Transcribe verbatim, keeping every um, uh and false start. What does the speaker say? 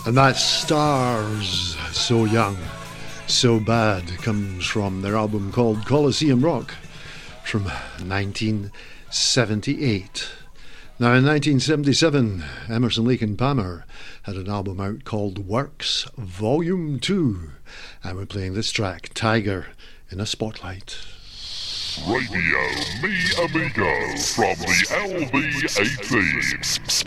And that Stars, So Young, So Bad comes from their album called Colosseum Rock from nineteen seventy-eight. Now in nineteen seventy-seven, Emerson, Lake and Palmer had an album out called Works Volume two, and we're playing this track, Tiger in a Spotlight. Radio Mi Amigo from the L V eighteen.